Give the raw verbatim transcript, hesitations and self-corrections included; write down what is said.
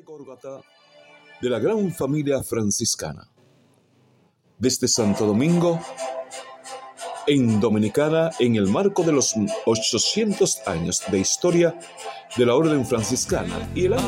Górgota de la gran familia franciscana. Desde Santo Domingo, en Dominicana, en el marco de los ochocientos años de historia de la Orden Franciscana y el año